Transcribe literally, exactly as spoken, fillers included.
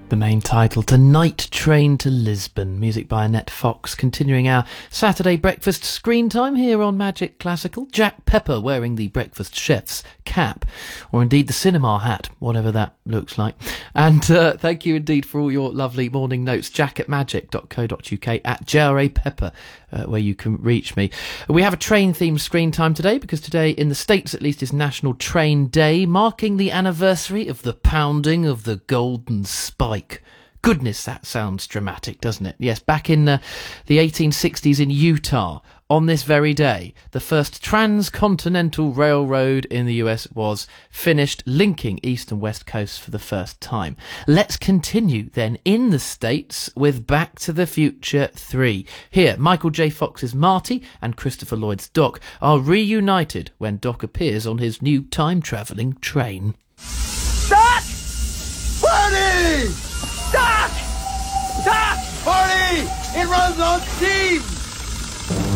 The main title to Night Train to Lisbon, music by Annette Fox. Continuing our Saturday breakfast screen time here on Magic Classical. Jack Pepper wearing the breakfast chef's cap, or indeed the cinema hat, whatever that looks like. And uh, thank you indeed for all your lovely morning notes. Jack at magic dot co dot uk, at J R A Pepper, uh, where you can reach me. We have a train-themed screen time today, because today, in the States at least, is National Train Day, marking the anniversary of the pounding of the Golden Spike. Goodness, that sounds dramatic, doesn't it? Yes, back in uh, the eighteen sixties in Utah, on this very day, the first transcontinental railroad in the U S was finished, linking east and west coasts for the first time. Let's continue then in the States with Back to the Future three. Here, Michael J. Fox's Marty and Christopher Lloyd's Doc are reunited when Doc appears on his new time-travelling train. Doc! Marty! Doc! Doc! Marty! It runs on steam!